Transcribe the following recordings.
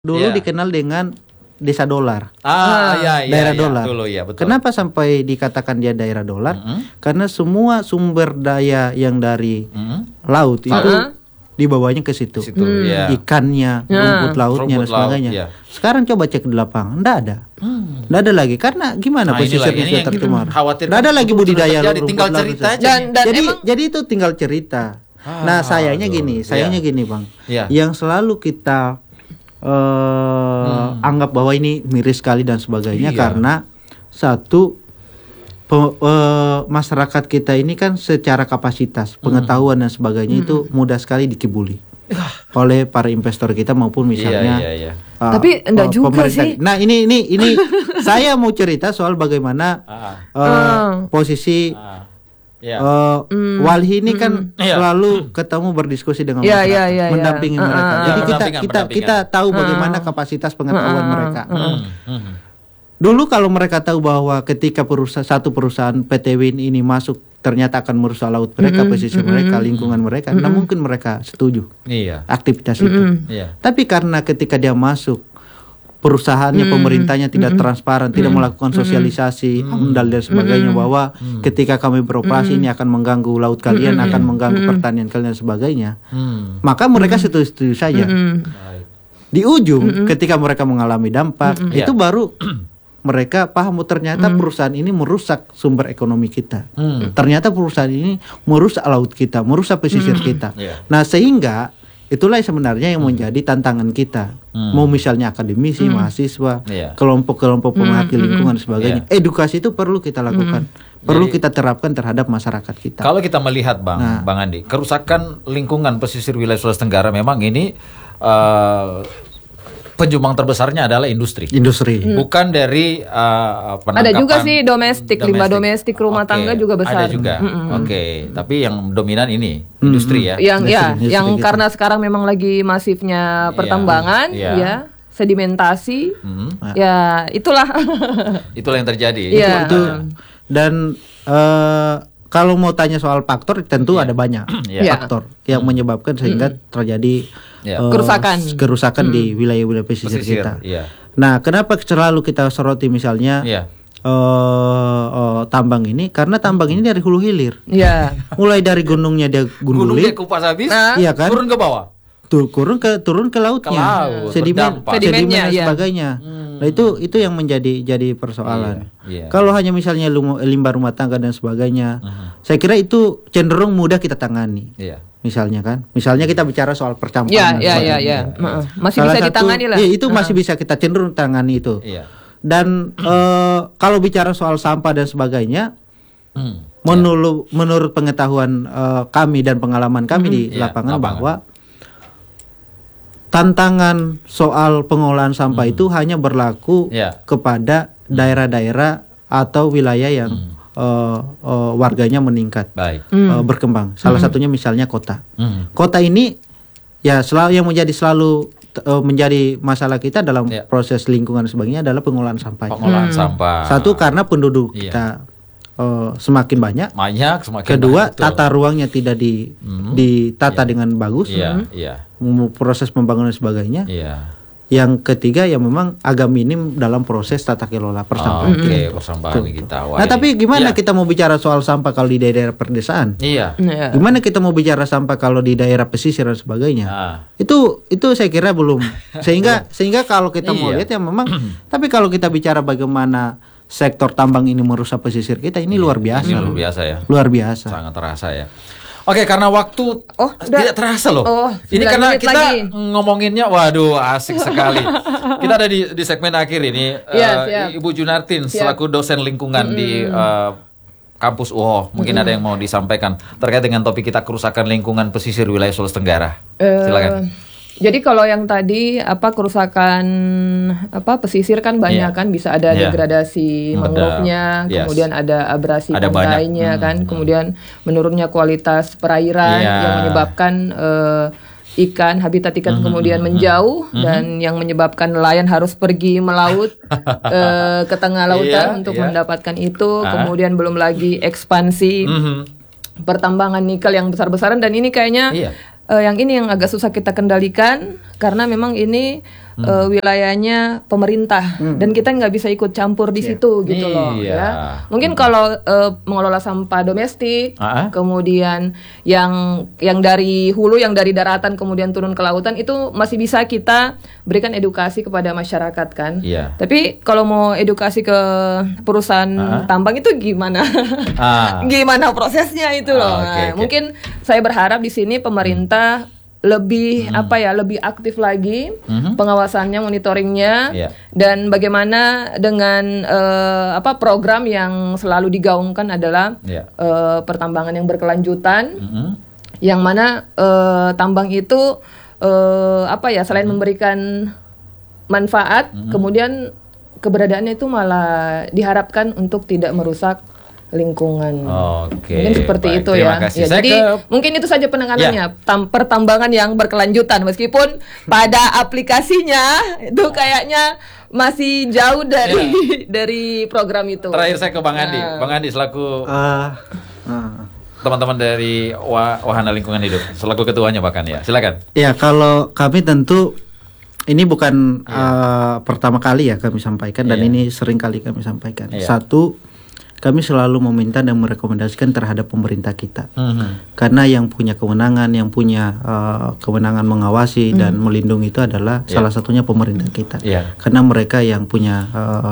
Dulu dikenal dengan desa dolar. Daerah dolar. Dulu, betul. Kenapa sampai dikatakan dia daerah dolar? Karena semua sumber daya yang dari laut itu dibawanya ke situ. Ikannya, rumput lautnya dan sebagainya. Sekarang coba cek di lapangan, enggak ada. Enggak ada lagi. Karena gimana pesisirnya sudah tercemar. Enggak ada lagi budidaya rumput tinggal laut. cerita aja. Jadi itu tinggal cerita. Nah, sayangnya gini Bang. Yang selalu kita anggap bahwa ini miris sekali dan sebagainya karena satu masyarakat kita ini kan secara kapasitas pengetahuan dan sebagainya itu mudah sekali dikibuli oleh para investor kita maupun misalnya tapi enggak juga sih. Nah ini saya mau cerita soal bagaimana posisi Walhi ini kan selalu ketemu berdiskusi dengan masyarakat, mendampingi mereka. Jadi kita tahu bagaimana kapasitas pengetahuan mereka. Dulu kalau mereka tahu bahwa ketika satu perusahaan PT Win ini masuk ternyata akan merusak laut mereka, pesisir mereka, lingkungan mereka, nah mungkin mereka setuju aktivitas itu. Tapi karena ketika dia masuk perusahaannya, pemerintahnya tidak transparan, tidak melakukan sosialisasi, amdal dan sebagainya, bahwa ketika kami beroperasi ini akan mengganggu laut kalian, akan mengganggu pertanian kalian dan sebagainya, maka mereka setuju saja. Di ujung ketika mereka mengalami dampak, itu baru mereka paham ternyata perusahaan ini merusak sumber ekonomi kita. Ternyata perusahaan ini merusak laut kita, merusak pesisir kita. Nah, sehingga itulah sebenarnya yang menjadi tantangan kita. Mau misalnya akademisi, mahasiswa, kelompok-kelompok pemerhati lingkungan dan sebagainya. Edukasi itu perlu kita lakukan, perlu kita terapkan terhadap masyarakat kita. Kalau kita melihat Bang Andi, kerusakan lingkungan pesisir wilayah Sulawesi Tenggara memang ini penyumbang terbesarnya adalah industri. Bukan dari penangkapan. Ada juga sih domestik, limbah domestik rumah tangga juga besar. Ada juga. Tapi yang dominan ini industri ya. Yang karena sekarang memang lagi masifnya pertambangan, sedimentasi, itulah. Itulah yang terjadi. Itu dan kalau mau tanya soal faktor, tentu ada banyak faktor yang menyebabkan sehingga terjadi kerusakan di wilayah-wilayah pesisir kita. Nah, kenapa selalu kita soroti misalnya tambang ini? Karena tambang ini dari hulu hilir. Mulai dari gunungnya dia gundulik, gunungnya kupas habis, kan? turun ke bawah. Turun ke lautnya, sedimennya dan sebagainya. Nah itu yang menjadi persoalan. Kalau hanya misalnya limbah rumah tangga dan sebagainya, saya kira itu cenderung mudah kita tangani. Misalnya kita bicara soal percampuran. Masih bisa ditangani lah. Itu masih bisa kita cenderung tangani itu. Dan kalau bicara soal sampah dan sebagainya, menurut pengetahuan kami dan pengalaman kami di lapangan bahwa tantangan soal pengolahan sampah itu hanya berlaku kepada daerah-daerah atau wilayah yang warganya meningkat, berkembang. Salah satunya misalnya kota. Kota ini selalu yang selalu menjadi masalah kita dalam proses lingkungan sebagainya adalah pengolahan sampah. Satu karena penduduk kita semakin banyak. Kedua, tata ruangnya tidak ditata dengan bagus. Proses pembangunan sebagainya. Yang ketiga yang memang agak minim dalam proses tata kelola persampahan. Persampahan kita. Nah, tapi gimana kita mau bicara soal sampah kalau di daerah perdesaan? Gimana kita mau bicara sampah kalau di daerah pesisir dan sebagainya? Itu saya kira belum. Sehingga kalau kita mau lihat ya memang. Tapi kalau kita bicara bagaimana sektor tambang ini merusak pesisir kita, ini luar biasa. Ini luar biasa ya. Luar biasa. Sangat terasa ya. Oke, karena waktu tidak terasa loh. Ini karena kita ngomonginnya, waduh asik sekali. Kita ada di segmen akhir ini. Ibu Junartin selaku dosen lingkungan di kampus UHO, mungkin ada yang mau disampaikan terkait dengan topik kita kerusakan lingkungan pesisir wilayah Sulawesi Tenggara. Silakan. Jadi kalau yang tadi kerusakan pesisir kan banyak kan, bisa ada degradasi mangrove-nya, kemudian ada abrasi pantainya kan, kemudian menurunnya kualitas perairan yang menyebabkan ikan, habitat ikan kemudian menjauh dan yang menyebabkan nelayan harus pergi melaut ke tengah lautan untuk mendapatkan itu. Kemudian belum lagi ekspansi pertambangan nikel yang besar-besaran, dan ini kayaknya yang ini yang agak susah kita kendalikan karena memang ini wilayahnya pemerintah dan kita nggak bisa ikut campur di situ gitu loh ya. Mungkin kalau mengelola sampah domestik, kemudian yang dari hulu, yang dari daratan kemudian turun ke lautan itu masih bisa kita berikan edukasi kepada masyarakat kan. Tapi kalau mau edukasi ke perusahaan tambang itu gimana? Gimana prosesnya itu loh. Mungkin saya berharap di sini pemerintah lebih lebih aktif lagi pengawasannya, monitoringnya, dan bagaimana dengan program yang selalu digaungkan adalah pertambangan yang berkelanjutan, yang mana tambang itu selain memberikan manfaat, kemudian keberadaannya itu malah diharapkan untuk tidak merusak lingkungan. Mungkin seperti itu ya. Jadi mungkin itu saja penanganannya, pertambangan yang berkelanjutan, meskipun pada aplikasinya itu kayaknya masih jauh dari program itu. Terakhir saya ke Bang Andi. Bang Andi selaku teman-teman dari Wahana Lingkungan Hidup, selaku ketuanya bahkan ya. Silakan. Ya, kalau kami tentu ini bukan pertama kali ya kami sampaikan, dan ini sering kali kami sampaikan. Satu, kami selalu meminta dan merekomendasikan terhadap pemerintah kita, karena yang punya kewenangan, kewenangan mengawasi dan melindungi itu adalah salah satunya pemerintah kita, karena mereka yang punya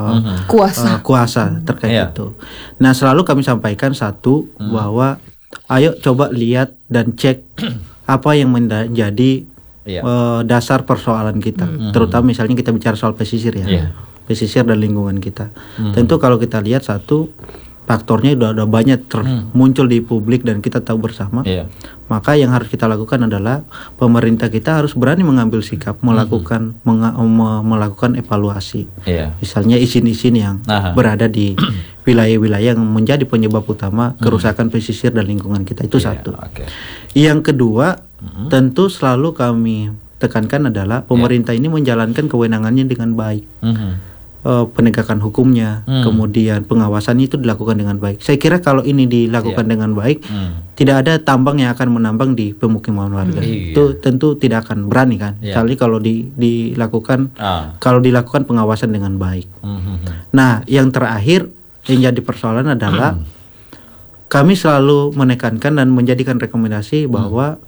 kuasa terkait itu. Nah, selalu kami sampaikan satu, bahwa ayo coba lihat dan cek apa yang menjadi dasar persoalan kita, terutama misalnya kita bicara soal pesisir pesisir dan lingkungan kita. Tentu kalau kita lihat satu, faktornya udah banyak muncul di publik dan kita tahu bersama. Maka yang harus kita lakukan adalah pemerintah kita harus berani mengambil sikap, melakukan evaluasi. Misalnya izin-izin yang berada di wilayah-wilayah yang menjadi penyebab utama kerusakan pesisir dan lingkungan kita, itu satu. Yang kedua, tentu selalu kami tekankan adalah pemerintah ini menjalankan kewenangannya dengan baik. Penegakan hukumnya, kemudian pengawasannya itu dilakukan dengan baik. Saya kira kalau ini dilakukan dengan baik, tidak ada tambang yang akan menambang di pemukiman warga. Itu tentu tidak akan berani kan. Kali kalau dilakukan pengawasan dengan baik. Nah, yang terakhir yang jadi persoalan adalah kami selalu menekankan dan menjadikan rekomendasi bahwa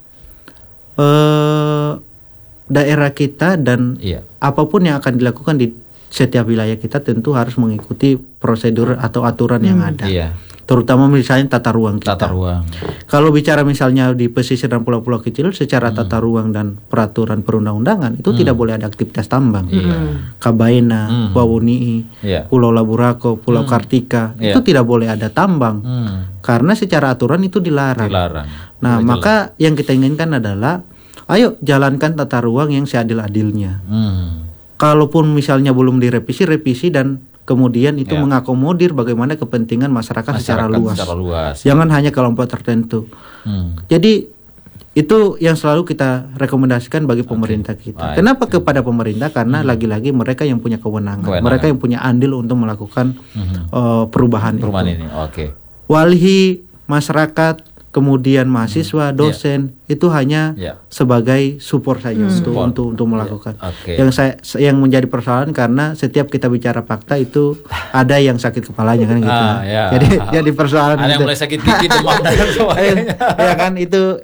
daerah kita dan apapun yang akan dilakukan di setiap wilayah kita tentu harus mengikuti prosedur atau aturan yang ada. Terutama misalnya tata ruang kita. Kalau bicara misalnya di pesisir dan pulau-pulau kecil, secara tata ruang dan peraturan perundang-undangan itu tidak boleh ada aktivitas tambang. Kabaena, Wawuni, Pulau Laburako, Pulau Kartika, itu tidak boleh ada tambang. Karena secara aturan itu dilarang. Nah, maka yang kita inginkan adalah ayo jalankan tata ruang yang seadil-adilnya. Kalaupun misalnya belum revisi dan kemudian itu mengakomodir bagaimana kepentingan masyarakat secara luas. Jangan hanya kelompok tertentu. Jadi itu yang selalu kita rekomendasikan bagi pemerintah kita. Kenapa kepada pemerintah? Karena lagi-lagi mereka yang punya kewenangan. Mereka yang punya andil untuk melakukan perubahan itu. Ini. Walhi, masyarakat, kemudian mahasiswa, dosen itu hanya sebagai support saja untuk melakukan. Yang menjadi persoalan karena setiap kita bicara fakta itu ada yang sakit kepalanya kan gitu. Jadi persoalan ada yang mulai sakit gigi, demam dan sebagainya. Ya kan itu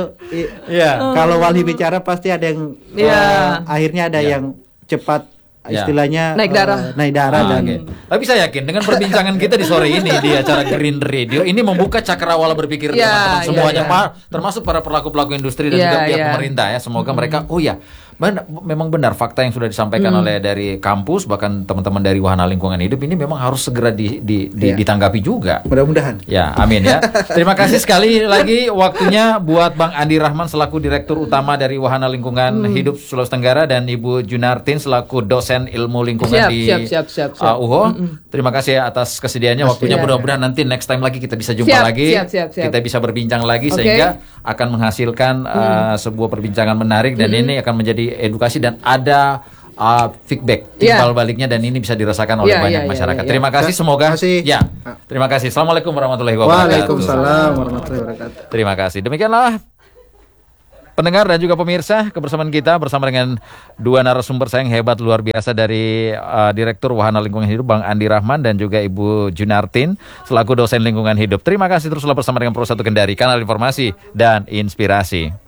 kalau wali bicara pasti ada yang akhirnya ada yang cepat istilahnya naik darah. Tapi saya yakin dengan perbincangan kita di sore ini di acara Green Radio ini membuka cakrawala berpikir teman-teman semuanya, termasuk para pelaku-pelaku industri dan juga pihak pemerintah ya. Semoga mereka memang benar fakta yang sudah disampaikan oleh dari kampus, bahkan teman-teman dari Wahana Lingkungan Hidup ini memang harus segera ditanggapi juga. Mudah-mudahan. Ya, amin ya. Terima kasih sekali lagi waktunya buat Bang Andi Rahman selaku Direktur Utama dari Wahana Lingkungan Hidup Sulawesi Tenggara dan Ibu Junartin selaku dosen ilmu lingkungan di UHO. Terima kasih atas kesediaannya, waktunya. Mudah-mudahan nanti next time lagi kita bisa jumpa lagi. Kita bisa berbincang lagi sehingga akan menghasilkan sebuah perbincangan menarik dan ini akan menjadi edukasi dan ada feedback timbal baliknya dan ini bisa dirasakan oleh banyak masyarakat. Terima kasih, semoga terima kasih. Assalamualaikum warahmatullahi wabarakatuh. Waalaikumsalam warahmatullahi wabarakatuh. Terima kasih. Demikianlah pendengar dan juga pemirsa, kebersamaan kita bersama dengan dua narasumber saya yang hebat luar biasa dari Direktur Wahana Lingkungan Hidup Bang Andi Rahman dan juga Ibu Junartin selaku dosen lingkungan hidup. Terima kasih, teruslah bersama dengan Pro 1 Kendari, kanal informasi dan inspirasi.